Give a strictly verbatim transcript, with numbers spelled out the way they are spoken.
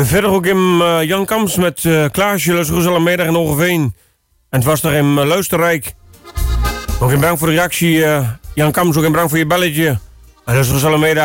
Verder ook in uh, Jan Kams met uh, Klaasje, Jeruzalemiddag in Hogeveen. En het was nog in uh, Luisterrijk. Ook in bedankt voor de reactie. Uh, Jan Kams, ook in bedankt voor je belletje. En Jeruzalemiddag.